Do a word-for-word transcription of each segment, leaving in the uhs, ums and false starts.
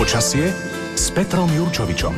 Počasie s Petrom Jurčovičom.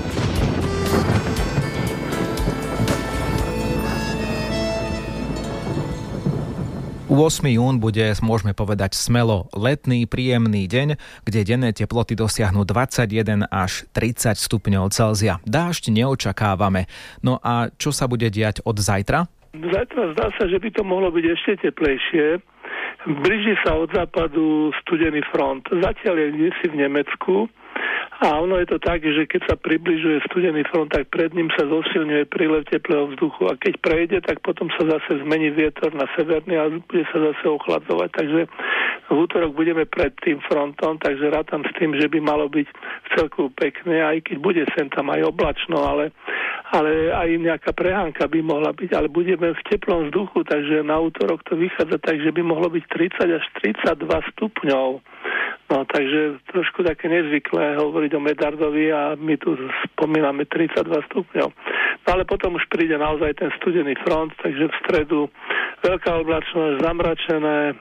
ôsmeho júna bude, môžeme povedať smelo, letný, príjemný deň, kde denné teploty dosiahnu dvadsaťjeden až tridsať stupňov Celzia. Dážď neočakávame. No a čo sa bude diať od zajtra? Zajtra zdá sa, že by to mohlo byť ešte teplejšie. Blíži sa od západu studený front. Zatiaľ je dnes v Nemecku. A ono je to tak, že keď sa približuje studený front, tak pred ním sa zosilňuje prílev teplého vzduchu a keď prejde, tak potom sa zase zmení vietor na severný a bude sa zase ochladzovať. Takže v útorok budeme pred tým frontom, takže rátam s tým, že by malo byť v celku pekné, aj keď bude sem tam aj oblačno, ale, ale aj nejaká prehánka by mohla byť, ale budeme v teplom vzduchu, takže na útorok to vychádza tak, že by mohlo byť tridsať až tridsaťdva stupňov. No, takže trošku také nezvyklé hovoriť o Medvardovi a my tu spomíname tridsaťdva stupňov. No ale potom už príde naozaj ten studený front, takže v stredu veľká oblačnosť, zamračené,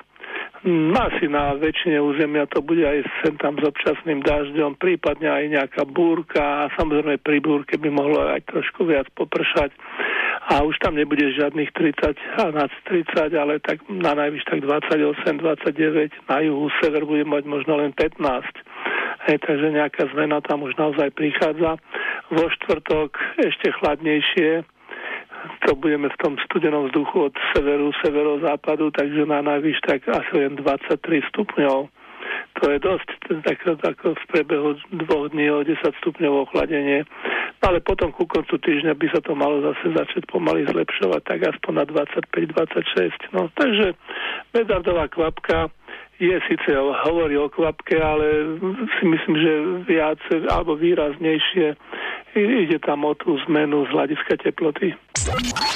asi na väčšine územia to bude aj sem tam s občasným dažďom, prípadne aj nejaká búrka a samozrejme pri búrke by mohlo aj trošku viac popršať. A už tam nebude žiadnych tridsať a nad tridsať, ale tak na najvyš tak dvadsaťosem, dvadsaťdeväť, na juhu sever bude mať možno len pätnásť. Hej, takže nejaká zmena tam už naozaj prichádza. Vo štvrtok ešte chladnejšie, to budeme v tom studenom vzduchu od severu, severozápadu, takže na najvyš tak asi len dvadsaťtri stupňov. To je dosť, tak, ako v priebehu dvoch dní o desať stupňov ochladenie. Ale potom ku koncu týždňa by sa to malo zase začať pomaly zlepšovať, tak aspoň na dvadsaťpäť dvadsaťšesť. No, takže Medvardová kvapka je síce hovorí o kvapke, ale si myslím, že viac alebo výraznejšie ide tam o tú zmenu z hľadiska teploty.